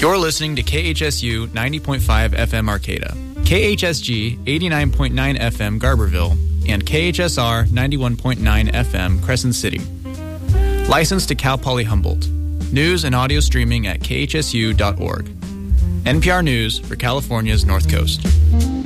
You're listening to KHSU 90.5 FM Arcata, KHSG 89.9 FM Garberville, and KHSR 91.9 FM Crescent City. Licensed to Cal Poly Humboldt. News and audio streaming at khsu.org. NPR News for California's North Coast.